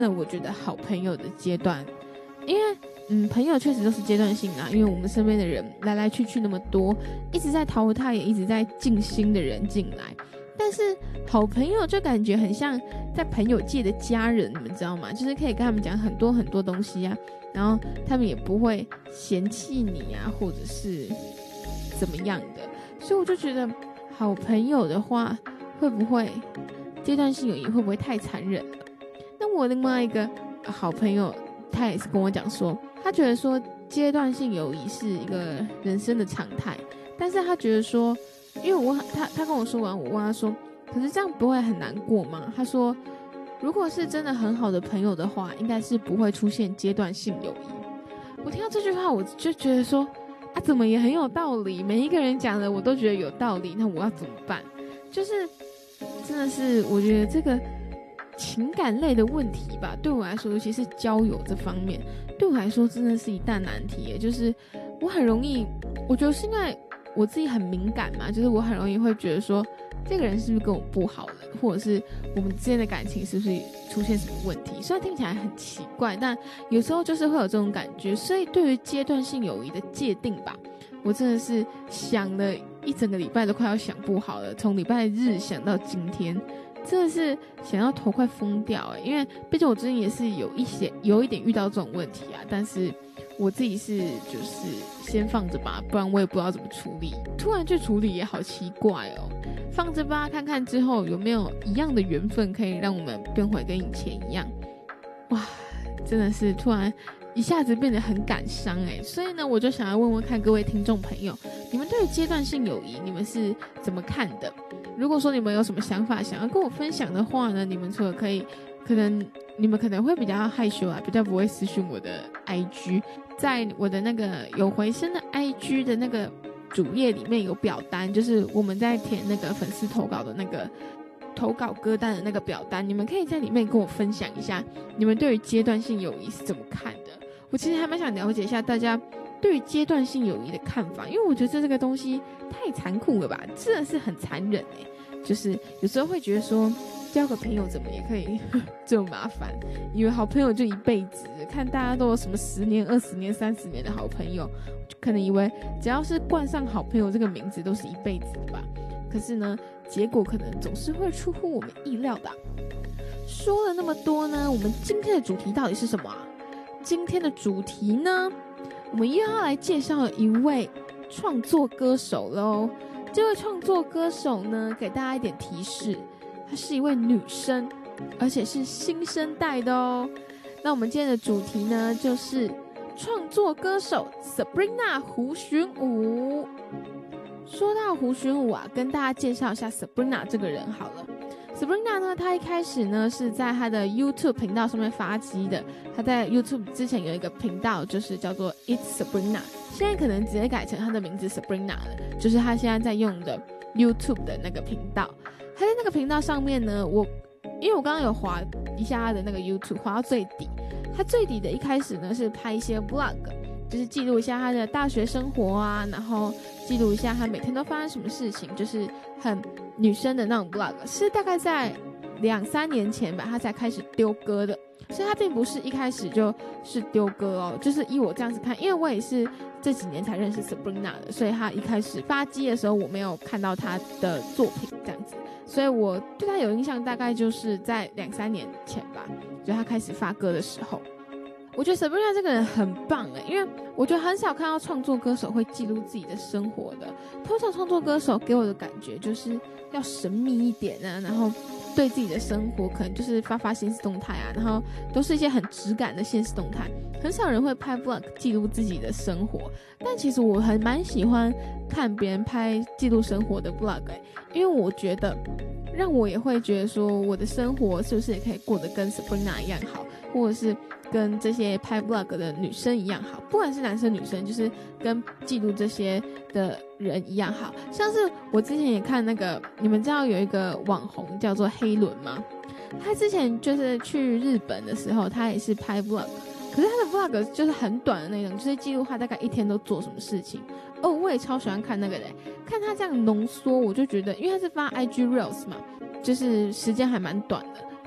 那我觉得好朋友的阶段，因为朋友确实都是阶段性啦，因为我们身边的人来来去去那么多，一直在淘汰也一直在进新的人进来，但是好朋友就感觉很像在朋友界的家人，你们知道吗？就是可以跟他们讲很多很多东西啊，然后他们也不会嫌弃你啊，或者是怎么样的，所以我就觉得好朋友的话，会不会阶段性友谊会不会太残忍了？那我另外一个好朋友，他也是跟我讲说，他觉得说阶段性友谊是一个人生的常态，但是他觉得说，因为他跟我说完，我问他说，可是这样不会很难过吗？他说，如果是真的很好的朋友的话，应该是不会出现阶段性友谊。我听到这句话，我就觉得说，啊，怎么也很有道理，每一个人讲的我都觉得有道理，那我要怎么办？就是真的是我觉得这个情感类的问题吧，对我来说，尤其是交友这方面，对我来说真的是一大难题耶。就是我很容易，我觉得是因为我自己很敏感嘛，就是我很容易会觉得说，这个人是不是跟我不好了，或者是我们之间的感情是不是出现什么问题？虽然听起来很奇怪，但有时候就是会有这种感觉。所以对于阶段性友谊的界定吧，我真的是想了一整个礼拜都快要想不好了，从礼拜日想到今天，真的是想要头快疯掉因为毕竟我最近也是有一点遇到这种问题啊，但是我自己是就是先放着吧，不然我也不知道怎么处理，突然去处理也好奇怪放着吧，看看之后有没有一样的缘分可以让我们变回跟以前一样。哇，真的是突然一下子变得很感伤所以呢，我就想要问问看各位听众朋友，你们对于阶段性友谊你们是怎么看的？如果说你们有什么想法想要跟我分享的话呢，你们除了你们可能会比较害羞啊，比较不会私讯我的 IG， 在我的那个有回声的 IG 的那个主页里面有表单，就是我们在填那个粉丝投稿的那个投稿歌单的那个表单，你们可以在里面跟我分享一下你们对于阶段性友谊是怎么看的。我其实还蛮想了解一下大家对于阶段性友谊的看法，因为我觉得这个东西太残酷了吧，真的是很残忍就是有时候会觉得说交个朋友怎么也可以这么麻烦，以为好朋友就一辈子，看大家都有什么10年、20年、30年的好朋友，可能以为只要是冠上好朋友这个名字都是一辈子的吧。可是呢，结果可能总是会出乎我们意料的。说了那么多呢，我们今天的主题到底是什么啊？今天的主题呢，我们又要来介绍一位创作歌手咯。这位创作歌手呢，给大家一点提示，她是一位女生，而且是新生代的哦。那我们今天的主题呢，就是创作歌手 Sabrina 胡寻武。说到胡寻武啊，跟大家介绍一下 Sabrina 这个人好了。Sabrina 呢，她一开始呢是在她的 YouTube 频道上面发迹的。她在 YouTube 之前有一个频道，就是叫做 It's Sabrina， 现在可能直接改成她的名字 Sabrina 了，就是她现在在用的 YouTube 的那个频道。她在那个频道上面呢，因为我刚刚有滑一下她的那个 YouTube， 滑到最底，她最底的一开始呢是拍一些 Vlog， 就是记录一下她的大学生活啊，然后记录一下她每天都发生什么事情，就是很女生的那种 vlog， 是大概在2-3年前吧，她才开始丢歌的，所以她并不是一开始就是丢歌哦，就是依我这样子看，因为我也是这几年才认识 Sabrina 的，所以她一开始发迹的时候我没有看到她的作品这样子，所以我对她有印象大概就是在2-3年前吧，就她开始发歌的时候。我觉得 Sabrina 这个人很棒因为我觉得很少看到创作歌手会记录自己的生活的，通常创作歌手给我的感觉就是要神秘一点啊，然后对自己的生活可能就是发现实动态啊，然后都是一些很质感的现实动态，很少人会拍 vlog 记录自己的生活。但其实我还蛮喜欢看别人拍记录生活的 vlog 因为我觉得让我也会觉得说我的生活是不是也可以过得跟 Sabrina 一样好，或者是跟这些拍 vlog 的女生一样好，不管是男生女生，就是跟记录这些的人一样好。像是我之前也看那个，你们知道有一个网红叫做黑伦吗？他之前就是去日本的时候，他也是拍 vlog， 可是他的 vlog 就是很短的那种，就是记录他大概一天都做什么事情。我也超喜欢看那个的，看他这样浓缩，我就觉得，因为他是发 IG Reels 嘛，就是时间还蛮短的，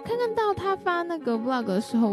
看到他发那个 vlog 的时候，